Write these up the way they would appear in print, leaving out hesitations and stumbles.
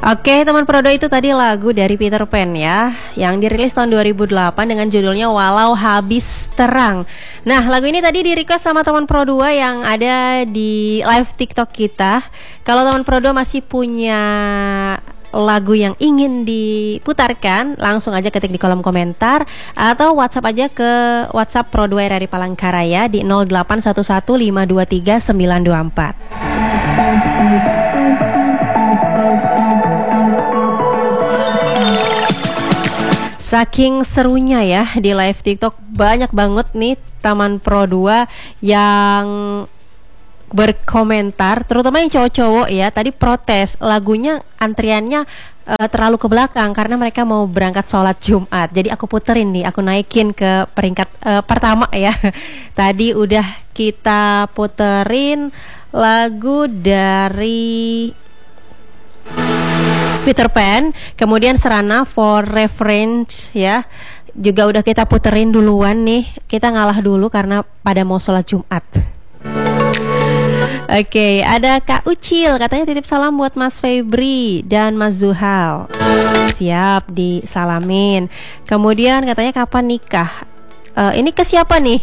Oke, teman Prodo, itu tadi lagu dari Peter Pan ya, yang dirilis tahun 2008 dengan judulnya Walau Habis Terang. Nah, lagu ini tadi di-request sama teman Pro 2 yang ada di live TikTok kita. Kalau teman Pro 2 masih punya lagu yang ingin diputarkan, langsung aja ketik di kolom komentar atau WhatsApp aja ke WhatsApp Pro 2 RRI Palangkaraya di 0811523924. Saking serunya ya di live TikTok, banyak banget nih teman Pro 2 yang berkomentar, terutama yang cowok-cowok ya, tadi protes lagunya antriannya terlalu ke belakang karena mereka mau berangkat sholat Jumat. Jadi aku puterin nih, aku naikin ke peringkat pertama ya. Tadi udah kita puterin lagu dari Peter Pan, kemudian Serana for Reference ya, juga udah kita puterin duluan nih. Kita ngalah dulu karena pada mau sholat Jumat. Oke, ada Kak Ucil, katanya titip salam buat Mas Febri dan Mas Zuhal. Siap, disalamin. Kemudian katanya kapan nikah? Ini ke siapa nih?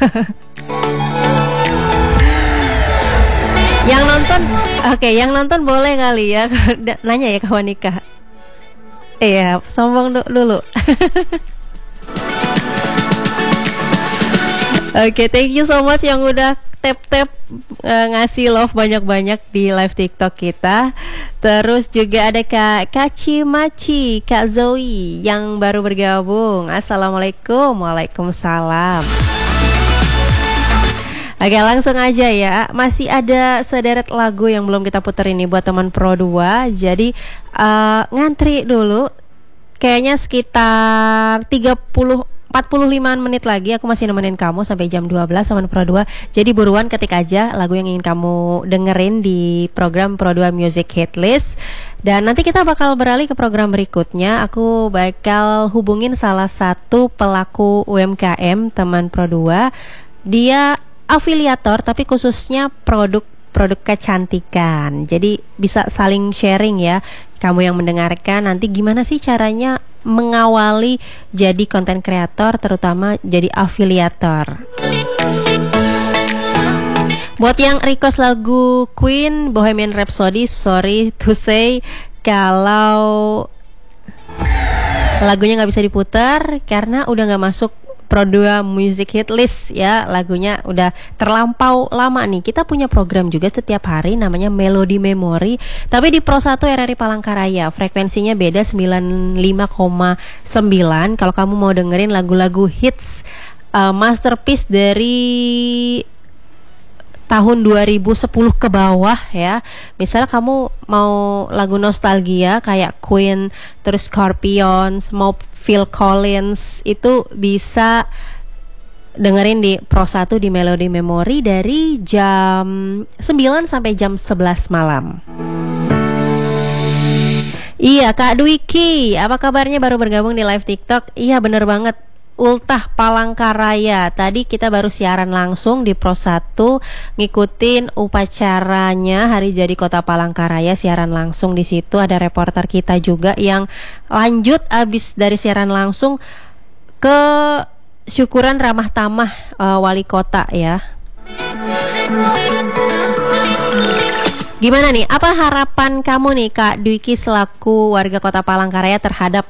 Yang nonton, oke, yang nonton boleh kali ya nanya ya kawan nikah. Iya, sombong dulu. Oke, thank you so much yang udah tap ngasih love banyak-banyak di live TikTok kita. Terus juga ada Kak Kacimaci, Kak Zoe yang baru bergabung. Assalamualaikum. Waalaikumsalam. Oke, langsung aja ya. Masih ada sederet lagu yang belum kita puterin nih buat teman Pro 2. Jadi ngantri dulu. Kayaknya sekitar 45 menit lagi aku masih nemenin kamu sampai jam 12 teman Pro 2. Jadi buruan ketik aja lagu yang ingin kamu dengerin di program Pro 2 Music Hit List. Dan nanti kita bakal beralih ke program berikutnya. Aku bakal hubungin salah satu pelaku UMKM teman Pro 2. Dia afiliator tapi khususnya produk kecantikan. Jadi bisa saling sharing ya. Kamu yang mendengarkan nanti gimana sih caranya mengawali jadi konten kreator, terutama jadi afiliator. Buat yang request lagu Queen Bohemian Rhapsody, sorry to say kalau lagunya nggak bisa diputar karena udah nggak masuk Pro 2 Music Hit List ya, lagunya udah terlampau lama nih. Kita punya program juga setiap hari namanya Melody Memory, tapi di Pro 1 RRI Palangkaraya. Frekuensinya beda 95,9. Kalau kamu mau dengerin lagu-lagu hits masterpiece dari tahun 2010 ke bawah ya. Misalnya kamu mau lagu nostalgia kayak Queen, terus Scorpions, mau Phil Collins, itu bisa dengerin di Pro 1 di Melody Memory dari jam 9 sampai jam 11 malam. Iya, Kak Dwiki, apa kabarnya, baru bergabung di live TikTok? Iya, bener banget. Ultah Palangkaraya. Tadi kita baru siaran langsung di Pro 1, ngikutin upacaranya Hari Jadi Kota Palangkaraya, siaran langsung di situ. Ada reporter kita juga yang lanjut abis dari siaran langsung ke syukuran ramah tamah wali kota ya. Gimana nih? Apa harapan kamu nih Kak Dwiki selaku warga Kota Palangkaraya terhadap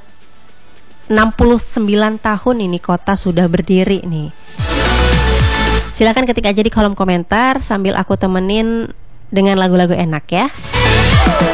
69 tahun ini kota sudah berdiri nih? Silakan ketik aja di kolom komentar sambil aku temenin dengan lagu-lagu enak ya.